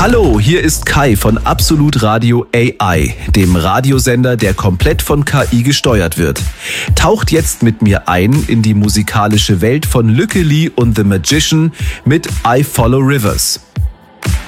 Hallo, hier ist Kai von Absolut Radio AI, dem Radiosender, der komplett von KI gesteuert wird. Taucht jetzt mit mir ein in die musikalische Welt von Lücke Lee und The Magician mit I Follow Rivers.